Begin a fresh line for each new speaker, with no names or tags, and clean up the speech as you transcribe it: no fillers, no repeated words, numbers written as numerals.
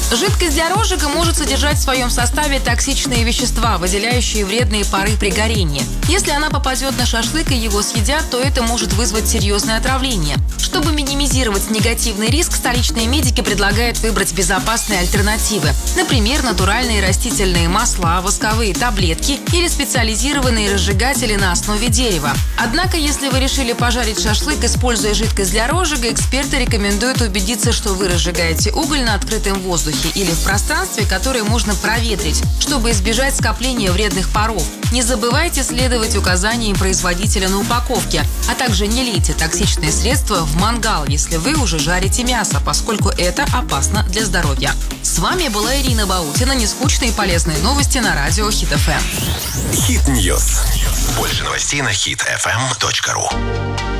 Жидкость для розжига может содержать в своем составе токсичные вещества, выделяющие вредные пары при горении. Если она попадет на шашлык и его съедят, то это может вызвать серьезное отравление. Чтобы минимизировать негативный риск, столичные медики предлагают выбрать безопасные альтернативы. Например, натуральные растительные масла, восковые таблетки или специализированные разжигатели на основе дерева. Однако, если вы решили пожарить шашлык, используя жидкость для розжига, эксперты рекомендуют убедиться, что вы разжигаете уголь на открытом воздухе или в пространстве, которое можно проветрить, чтобы избежать скопления вредных паров. Не забывайте следовать указаниям производителя на упаковке, а также не лейте токсичные средства в мангал, если вы уже жарите мясо, поскольку это опасно для здоровья. С вами была Ирина Баутина. Нескучные и полезные новости на радио Хит FM.
Хит Ньюс. Больше новостей на hitfm.ru.